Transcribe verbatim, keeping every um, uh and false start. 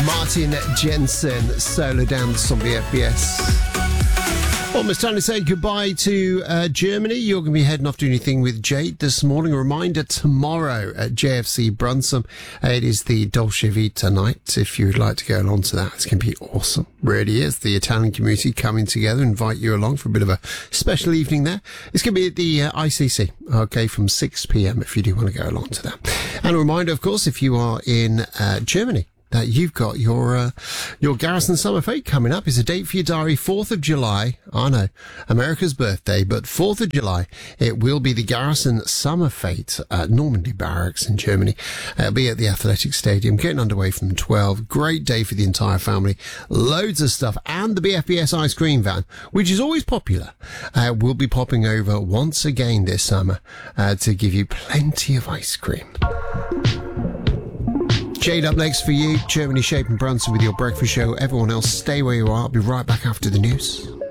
Martin Jensen, Solo Dance on the F B S. Almost time to say goodbye to uh, Germany. You're going to be heading off doing your thing with Jade this morning. A reminder, tomorrow at J F C Brunssum, uh, it is the Dolce Vita night. If you would like to go along to that, it's going to be awesome. Really is. The Italian community coming together, invite you along for a bit of a special evening there. It's going to be at the uh, I C C, okay, from six p.m. if you do want to go along to that. And a reminder, of course, if you are in uh, Germany, that you've got your uh, your Garrison Summer Fete coming up. It's a date for your diary, fourth of July. I know, America's birthday, but fourth of July, it will be the Garrison Summer Fete at Normandy Barracks in Germany. Uh, it'll be at the Athletic Stadium, getting underway from twelve. Great day for the entire family. Loads of stuff. And the B F B S ice cream van, which is always popular, uh, will be popping over once again this summer uh, to give you plenty of ice cream. Jade up next for you. Germany, Shape and Brunson with your breakfast show. Everyone else, stay where you are. I'll be right back after the news.